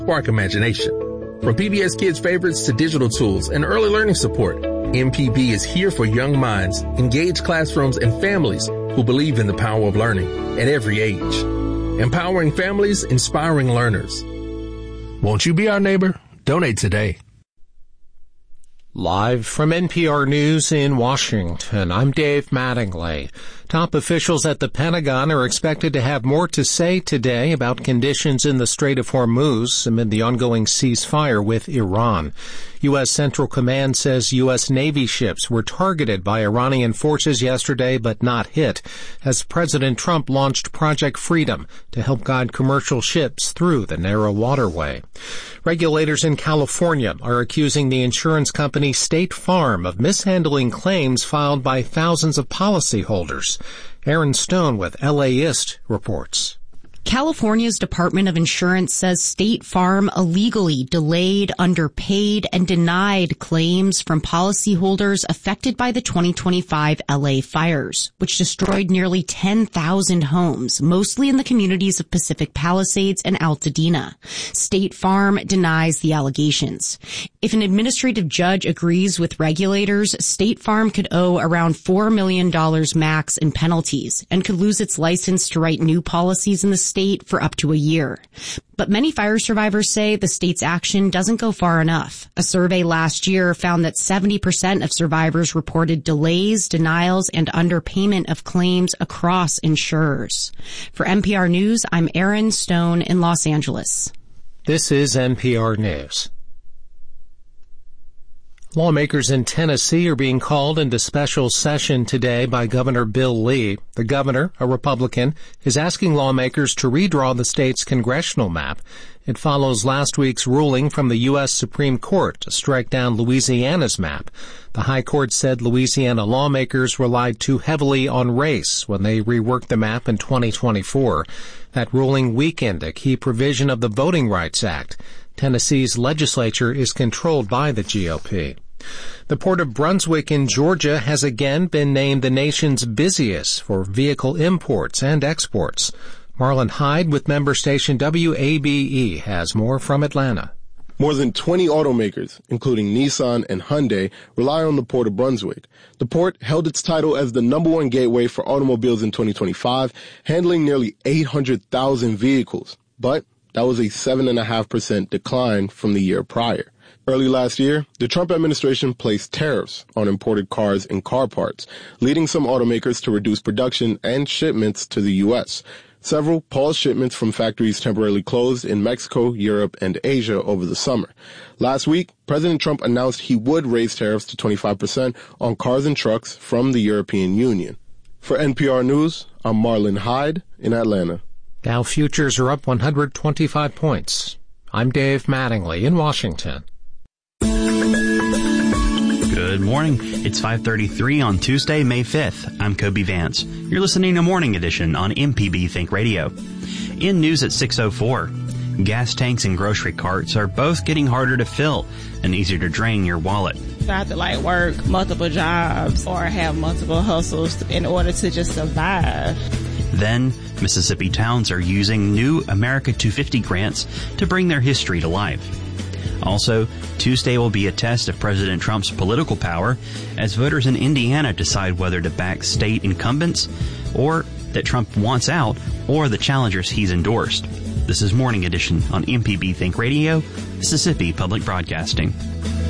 spark imagination. From PBS Kids favorites to digital tools and early learning support, MPB is here for young minds, engaged classrooms, and families who believe in the power of learning at every age. Empowering families, inspiring learners. Won't you be our neighbor? Donate today. Live from NPR News in Washington, I'm Dave Mattingly. Top officials at the Pentagon are expected to have more to say today about conditions in the Strait of Hormuz amid the ongoing ceasefire with Iran. U.S. Central Command says U.S. Navy ships were targeted by Iranian forces yesterday but not hit, as President Trump launched Project Freedom to help guide commercial ships through the narrow waterway. Regulators in California are accusing the insurance company State Farm of mishandling claims filed by thousands of policyholders. Aaron Stone with LAist reports. California's Department of Insurance says State Farm illegally delayed, underpaid, and denied claims from policyholders affected by the 2025 LA fires, which destroyed nearly 10,000 homes, mostly in the communities of Pacific Palisades and Altadena. State Farm denies the allegations. If an administrative judge agrees with regulators, State Farm could owe around $4 million max in penalties and could lose its license to write new policies in the state for up to a year. But many fire survivors say the state's action doesn't go far enough. A survey last year found that 70% of survivors reported delays, denials, and underpayment of claims across insurers. For NPR News, I'm Aaron Stone in Los Angeles. This is NPR News. Lawmakers in Tennessee are being called into special session today by Governor Bill Lee. The governor, a Republican, is asking lawmakers to redraw the state's congressional map. It follows last week's ruling from the U.S. Supreme Court to strike down Louisiana's map. The High Court said Louisiana lawmakers relied too heavily on race when they reworked the map in 2024. That ruling weakened a key provision of the Voting Rights Act. Tennessee's legislature is controlled by the GOP. The Port of Brunswick in Georgia has again been named the nation's busiest for vehicle imports and exports. Marlon Hyde with member station WABE has more from Atlanta. More than 20 automakers, including Nissan and Hyundai, rely on the Port of Brunswick. The port held its title as the number one gateway for automobiles in 2025, handling nearly 800,000 vehicles. But that was a 7.5% decline from the year prior. Early last year, the Trump administration placed tariffs on imported cars and car parts, leading some automakers to reduce production and shipments to the U.S. Several paused shipments from factories temporarily closed in Mexico, Europe, and Asia over the summer. Last week, President Trump announced he would raise tariffs to 25% on cars and trucks from the European Union. For NPR News, I'm Marlon Hyde in Atlanta. Dow futures are up 125 points. I'm Dave Mattingly in Washington. Good morning. It's 5:33 on Tuesday, May 5th. I'm Kobe Vance. You're listening to Morning Edition on MPB Think Radio. In news at 6:04, gas tanks and grocery carts are both getting harder to fill and easier to drain your wallet. I have to work multiple jobs or have multiple hustles in order to just survive. Then, Mississippi towns are using new America 250 grants to bring their history to life. Also, Tuesday will be a test of President Trump's political power as voters in Indiana decide whether to back state incumbents or that Trump wants out or the challengers he's endorsed. This is Morning Edition on MPB Think Radio, Mississippi Public Broadcasting.